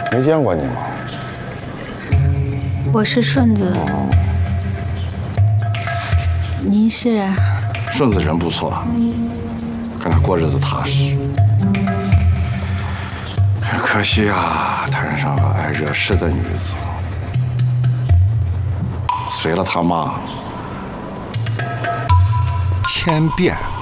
没见过你吗？ 我是顺子。您是？ 顺子人不错，跟他过日子踏实。可惜啊，摊上个爱惹事的女子，随了他妈千遍。